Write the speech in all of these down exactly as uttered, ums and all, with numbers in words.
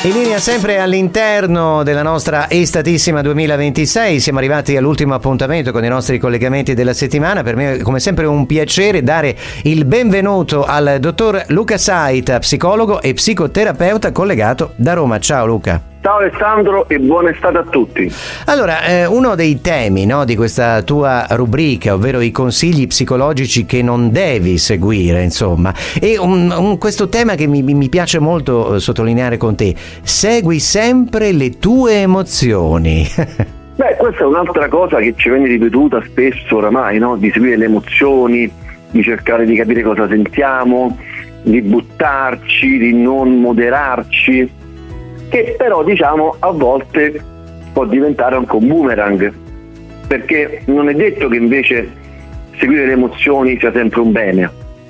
In linea sempre all'interno della nostra Estatissima duemilaventisei, siamo arrivati all'ultimo appuntamento con i nostri collegamenti della settimana. Per me è come sempre un piacere dare il benvenuto al dottor Luca Saita, psicologo e psicoterapeuta collegato da Roma. Ciao Luca. Ciao Alessandro e buona estate a tutti. Allora, eh, uno dei temi, no, di questa tua rubrica, ovvero i consigli psicologici che non devi seguire, insomma, e un, un, questo tema che mi, mi piace molto sottolineare con te: segui sempre le tue emozioni. Beh, questa è un'altra cosa che ci viene ripetuta spesso oramai, no? Di seguire le emozioni, di cercare di capire cosa sentiamo, di buttarci, di non moderarci, che però diciamo a volte può diventare anche un boomerang, perché non è detto che invece seguire le emozioni sia sempre un bene.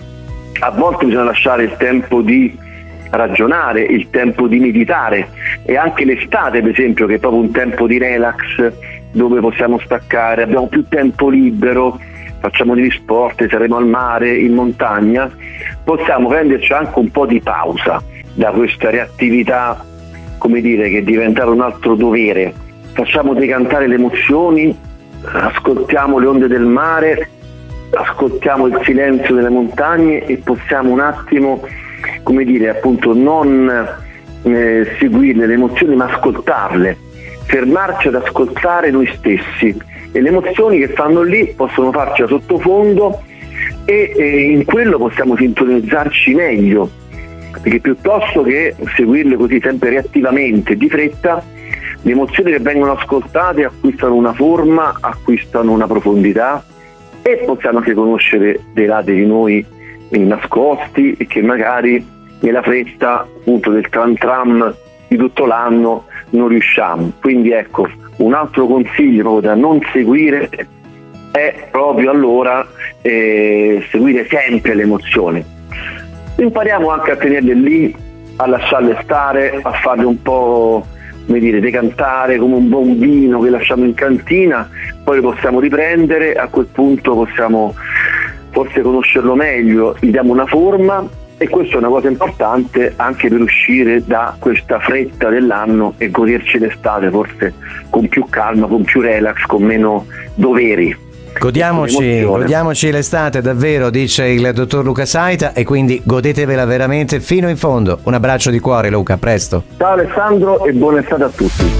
A volte bisogna lasciare il tempo di ragionare, il tempo di meditare, e anche l'estate per esempio, che è proprio un tempo di relax dove possiamo staccare, abbiamo più tempo libero, facciamo degli sport, saremo al mare, in montagna, possiamo prenderci anche un po' di pausa da questa reattività, come dire, che è diventato un altro dovere. Facciamo decantare le emozioni, ascoltiamo le onde del mare, ascoltiamo il silenzio delle montagne e possiamo un attimo, come dire, appunto non eh, seguirle le emozioni, ma ascoltarle, fermarci ad ascoltare noi stessi, e le emozioni che fanno lì possono farci a sottofondo e, e in quello possiamo sintonizzarci meglio, perché piuttosto che seguirle così sempre reattivamente, di fretta, le emozioni che vengono ascoltate acquistano una forma, acquistano una profondità, e possiamo anche conoscere dei lati di noi nascosti e che magari nella fretta appunto del tram tram di tutto l'anno non riusciamo. Quindi ecco, un altro consiglio proprio da non seguire è proprio allora eh, seguire sempre le emozioni. Impariamo anche a tenerle lì, a lasciarle stare, a farle un po', come dire, decantare come un buon vino che lasciamo in cantina, poi lo possiamo riprendere, a quel punto possiamo forse conoscerlo meglio, gli diamo una forma, e questa è una cosa importante anche per uscire da questa fretta dell'anno e goderci l'estate forse con più calma, con più relax, con meno doveri. Godiamoci, godiamoci l'estate davvero, dice il dottor Luca Saita, e quindi godetevela veramente fino in fondo. Un abbraccio di cuore Luca, a presto. Ciao Alessandro e buona estate a tutti.